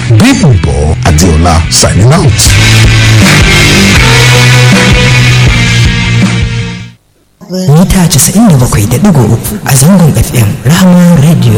Bimbo Adeola signing out. Mita 97.3 a zangon FM Rahama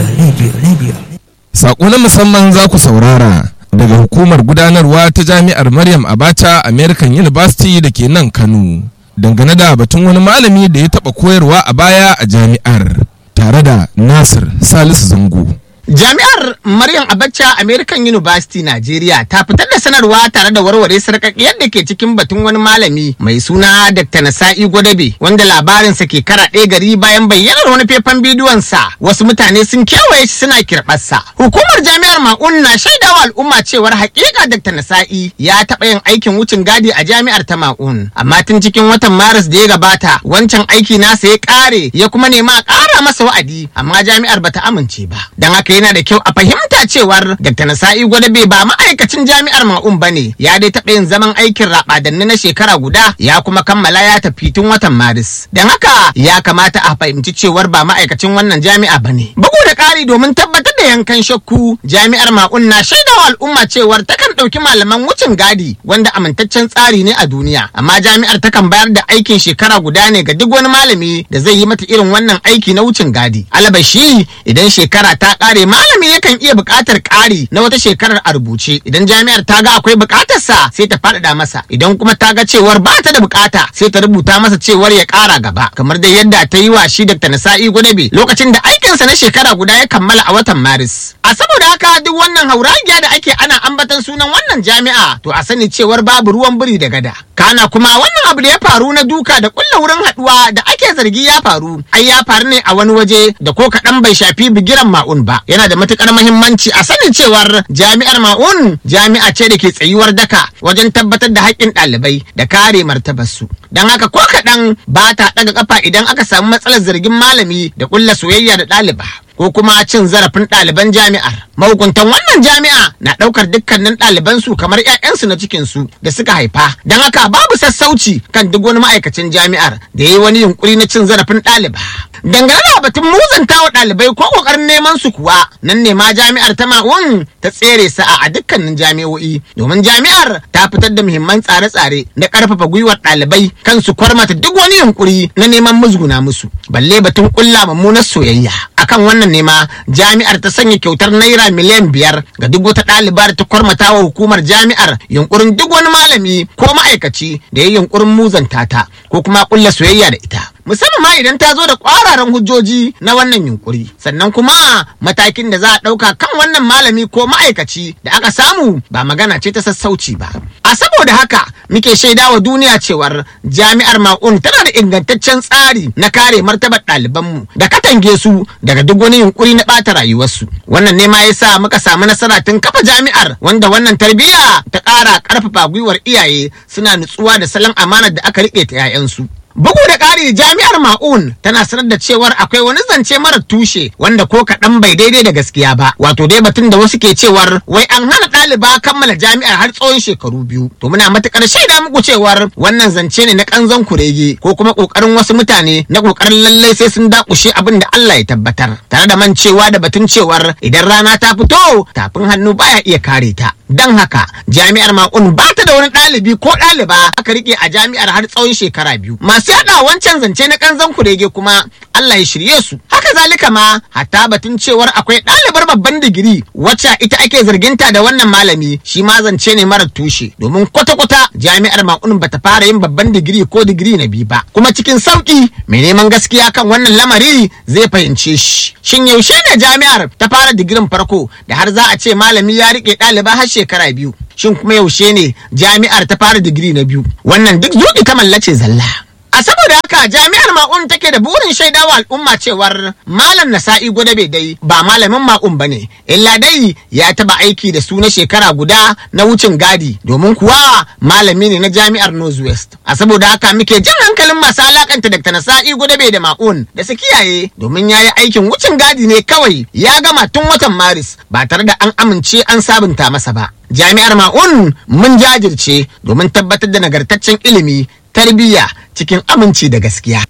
Radio. Sako na musamman za ku saurara daga hukumar gudanarwa ta Jami'ar Maryam Abacha American University da ke nan Kano dangane da batun wani malami da ya taɓa koyarwa a baya a jami'ar tare da Nasir Salisu Zango. Jami'ar Maryam Abacha American University Nigeria ta fitar da sanarwa tare da warware sarƙaƙiyar da ke cikin batun wani malami mai suna Dr. Nasa'i Gwadabe wanda labarinsa ke karaɗe gari bayan bayyanar wani faifan bidiyonsa wasu mutane sun kewaye shi suna kirɓarsa. Hukumar Jami'ar Ma'un na shaidawa al'umma cewar haƙiƙa Dr. Nasa'i ya taɓa yin aikin wucin gadi a jami'ar ta Ma'un amma tun cikin watan Maris da ya gabata wancan aiki nasa ya ƙare ya kuma nema a ƙara masa wa'adi amma jami'ar bata amince ba. Don haka yana da kyau a fahimta cewar Dr. Nasa'i Gwadabe ba ma'aikacin jami'ar Ma'un bane ya dai taɓa yin zaman aikin raɓadanni na shekara guda ya kuma kammala ya tafi tun watan Maris. Don haka ya kamata a fahimci cewar ba ma'aikacin wannan jami'a bane. Bugu da ƙari domin tabbatar da yankan shakku jami'ar Ma'un na shaidawa al'umma cewar takan ɗauki malaman wucin gadi wanda amintaccen tsari ne a duniya amma jami'ar takan bayar da aikin shekara guda ne ga duk wani malami da zai yi mata irin wannan aiki na wucin gadi. Alabashi idan shekara ta ƙare malami yakan iya buƙatar ƙari na wata shekarar a rubuce idan jami'ar ta ga akwai buƙatarsa sai ta faɗaɗa masa idan kuma ta ga cewar ba ta da buƙata sai ta rubuta masa cewar ya ƙara gaba kamar da yadda ta yi wa shi Dr. Nasa'i Gwadabe lokacin da aikinsa na shekara guda ya kammala a watan Maris. A saboda haka duk wannan hauragiya da ake ana ambatan sunan wannan jami'a to a sani cewar babu ruwan biri da gada. Kana kuma wannan abu da ya faru na duka da kulla wurin haɗuwa da ake zargi ya faru ai ya faru ne a wani waje da ko kaɗan bai shafi bigiran Ma'un ba. Yana da matuƙar muhimmanci a sanin cewar jami'ar Ma'un jami'a ce da ke tsayuwar daka wajen tabbatar da haƙƙin ɗalibai da kare martabarsu. Don haka ko kaɗan ba ta ɗaga ƙafa idan aka samu matsalar zargin malami da ƙulla soyayya da ɗaliba ko kuma cin zarafin ɗaliban jami'ar. Mahukuntan wannan jami'a na ɗaukar dukkanin ɗalibansu kamar 'ya'yansu na cikinsu da suka haifa. Don haka babu sassauci kan duk wani ma'aikacin jami'ar da ya yi wani yunƙuri na cin zarafin ɗaliba. Dangane da batun muzanta wa ɗalibai ko ƙoƙarin neman su kuwa nan ne ma jami'ar ta Ma'un ta tsere sa'a a dukkanin jami'o'i domin jami'ar ta fitar da muhimman tsare-tsare na ƙarfafa gwiwar ɗalibai kan su kwarmata duk wani yunƙuri na neman musguna musu balle batun ƙulla mummunar soyayya. Akan wannan nema jami'ar ta sanya kyautar naira miliyan 5 ga duk wata ɗaliba da ta kwarmata wa hukumar jami'ar yunƙurin duk wani malami ko ma'aikaci da ya yunƙurin muzanta ta ko kuma ƙulla soyayya da ita. Musamman ma idan ta zo da ƙwararan hujjoji na wannan yunkuri sannan kuma matakin da za a ɗauka kan wannan malami ko ma'aikaci da aka samu ba magana ce ta sassauci ba. A saboda haka muke shaida wa duniya cewar jami'ar Ma'un tana da ingantaccen tsari na kare martabar ɗalibanmu da katange su daga duk wani yunkuri na ɓata rayuwarsu. Wannan ne ma yasa muka samu nasara tun kafa jami'ar wanda wannan tarbiyya ta ƙara ƙarfafa gwiwar iyaye suna nutsuwa da salon amanar da aka riƙe ta 'ya'yansu. Bugu da ƙari jami'ar Ma'un tana sanar da cewar akwai wani zance mara tushe wanda ko kaɗan bai daidai da gaskiya ba wato dai batun da wasu ke cewar wai an hana ɗaliba kammala jami'ar har tsawon shekaru 2 to muna matuƙar shaida muku cewar wannan zance ne na ƙanzon kurege ko kuma ƙoƙarin wasu mutane na ƙoƙarin lallai sai sun dakushe abin da Allah ya tabbatar tare da mancewa da batun cewar idan rana ta fito tafin hannu baya iya kare ta. Don haka jami'ar Ma'un ba ta da wani ɗalibi ko ɗaliba aka rike a jami'ar har tsawon shekara 2. Masu yaɗa wancan zance na ƙanzon kurege kuma Allah ya shirye su. Haka zalika ma hatta batun cewar akwai ɗalibar babban digiri wacce ita ake zarginta da wannan malami shi ma zance ne mara tushe domin kwata-kwata jami'ar Ma'un bata fara yin babban digiri ko digiri na 2 ba. Kuma cikin sauki mai neman gaskiya kan wannan lamari zai fahimce shi. Shin yaushe ne jami'ar ta fara digirin farko da har za a ce malami ya rike ɗaliba har shekara 2? Shin kuma yaushe ne jami'ar ta fara digiri na 2? Wannan duk zuƙi ta mallace zalla. A saboda haka jami'ar Ma'un take da burin shaidawa al'umma cewar Malam Nasa'i Gwadabe dai ba malamin Ma'un bane, illa dai ya taba aiki da su na shekara guda na wucin gadi domin kuwa malami ne na jami'ar Northwest. A saboda haka muke jan hankalin masu alakanta Dr. Nasa'i Gwadabe da Ma'un da su kiyaye domin yayi aikin wucin gadi ne kawai ya gama tun watan Maris ba tare da an amince an sabunta masa ba. Jami'ar Ma'un mun jajirce domin tabbatar da nagartaccen ilimi tarbiyya cikin aminci da gaskiya.